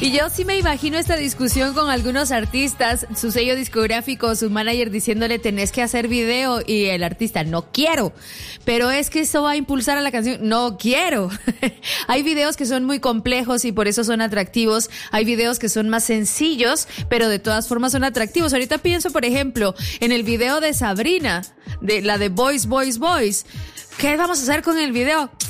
Y yo sí me imagino esta discusión con algunos artistas, su sello discográfico, su manager diciéndole tenés que hacer video y el artista no quiero, pero es que eso va a impulsar a la canción, no quiero. Hay videos que son muy complejos y por eso son atractivos, hay videos que son más sencillos, pero de todas formas son atractivos. Ahorita pienso, por ejemplo, en el video de Sabrina, de la de Boys, Boys, Boys. ¿Qué vamos a hacer con el video?